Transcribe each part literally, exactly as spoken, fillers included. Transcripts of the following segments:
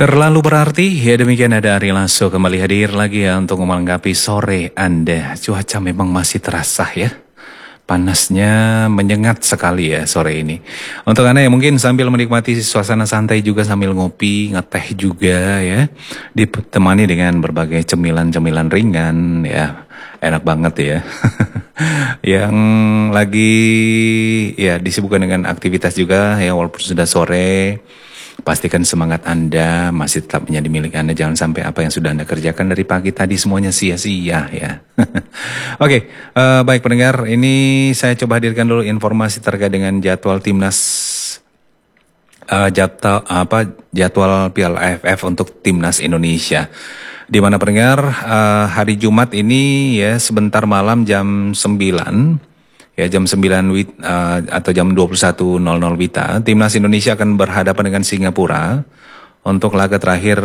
Terlalu berarti, ya demikian ada Ari Lasso kembali hadir lagi ya untuk melengkapi sore Anda. Cuaca memang masih terasa ya. Panasnya menyengat sekali ya sore ini. Untuk Anda yang mungkin sambil menikmati suasana santai juga sambil ngopi, ngeteh juga ya. Ditemani dengan berbagai cemilan-cemilan ringan ya. Enak banget ya. Yang lagi ya disibukkan dengan aktivitas juga ya walaupun sudah sore. Pastikan semangat Anda masih tetap menjadi milik Anda. Jangan sampai apa yang sudah Anda kerjakan dari pagi tadi semuanya sia-sia ya. Oke, uh, baik pendengar, ini saya coba hadirkan dulu informasi terkait dengan jadwal timnas, uh, jadwal apa jadwal Piala A F F untuk timnas Indonesia. Di mana pendengar, uh, hari Jumat ini ya sebentar malam jam sembilan. Ya jam sembilan wit, uh, atau jam dua puluh satu nol nol Wita, timnas Indonesia akan berhadapan dengan Singapura untuk laga terakhir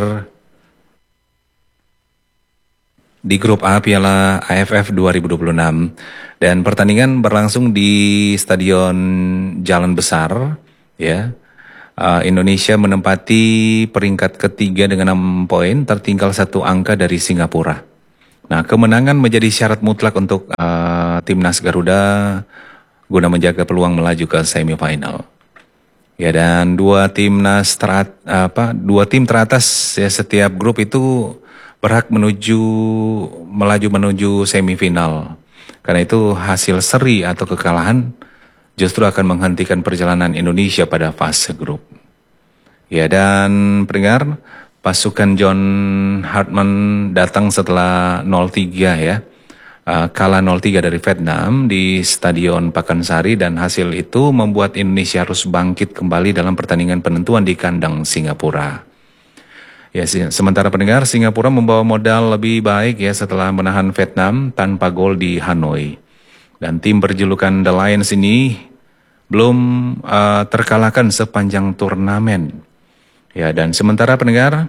di grup A Piala A F F dua ribu dua puluh enam. Dan pertandingan berlangsung di Stadion Jalan Besar ya. Uh, Indonesia menempati peringkat ketiga dengan enam poin, tertinggal satu angka dari Singapura. Nah, kemenangan menjadi syarat mutlak untuk uh, timnas Garuda guna menjaga peluang melaju ke semifinal. Ya, dan dua timnas terat, apa dua tim teratas ya setiap grup itu berhak menuju melaju menuju semifinal. Karena itu hasil seri atau kekalahan justru akan menghentikan perjalanan Indonesia pada fase grup. Ya, dan pendengar, pasukan John Hartman datang setelah nol tiga ya, uh, kalah nol tiga dari Vietnam di Stadion Pakansari, dan hasil itu membuat Indonesia harus bangkit kembali dalam pertandingan penentuan di kandang Singapura. Ya, sementara pendengar, Singapura membawa modal lebih baik ya setelah menahan Vietnam tanpa gol di Hanoi. Dan tim berjulukan The Lions ini belum uh, terkalahkan sepanjang turnamen. Ya, dan sementara pendengar,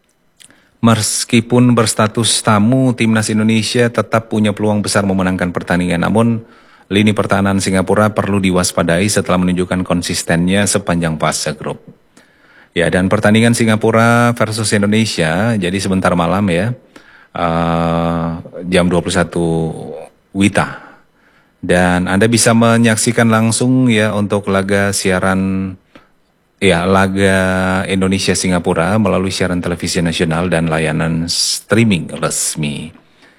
meskipun berstatus tamu, timnas Indonesia tetap punya peluang besar memenangkan pertandingan. Namun, lini pertahanan Singapura perlu diwaspadai setelah menunjukkan konsistennya sepanjang fase grup. Ya, dan pertandingan Singapura versus Indonesia, jadi sebentar malam ya, uh, jam dua puluh satu Wita. Dan Anda bisa menyaksikan langsung ya untuk laga siaran Ya, laga Indonesia Singapura melalui siaran televisi nasional dan layanan streaming resmi.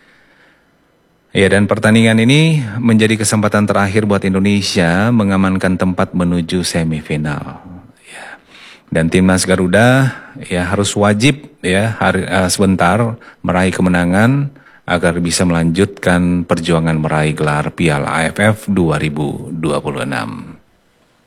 Ya, dan pertandingan ini menjadi kesempatan terakhir buat Indonesia mengamankan tempat menuju semifinal. Ya. Dan timnas Garuda ya harus wajib ya hari, uh, sebentar meraih kemenangan agar bisa melanjutkan perjuangan meraih gelar Piala A F F dua ribu dua puluh enam.